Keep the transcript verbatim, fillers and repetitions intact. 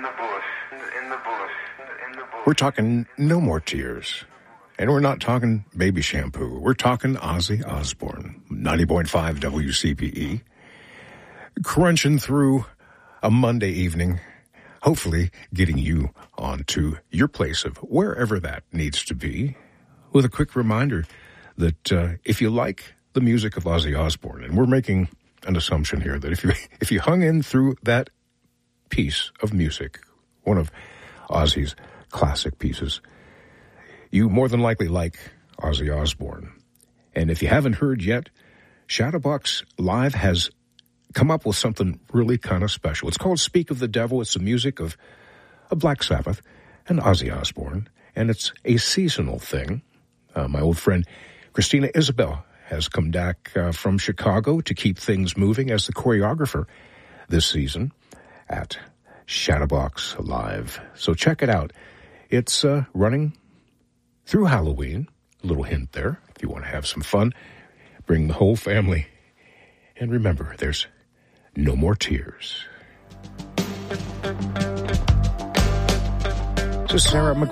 the bush, in the bush, in the bush. We're talking No More Tears. And we're not talking baby shampoo. We're talking Ozzy Osbourne. ninety point five W C P E. Crunching through a Monday evening, hopefully getting you onto your place of wherever that needs to be, with a quick reminder that uh, if you like the music of Ozzy Osbourne, and we're making an assumption here that if you if you hung in through that piece of music, one of Ozzy's classic pieces, you more than likely like Ozzy Osbourne. And if you haven't heard yet, Shadowbox Live has come up with something really kind of special. It's called Speak of the Devil. It's the music of, of Black Sabbath and Ozzy Osbourne, and it's a seasonal thing. Uh, my old friend Christina Isabel has come back uh, from Chicago to keep things moving as the choreographer this season at Shadowbox Live. So check it out. It's uh, running through Halloween. A little hint there. If you want to have some fun, bring the whole family. And remember, there's no more tears. So Sarah McGrath.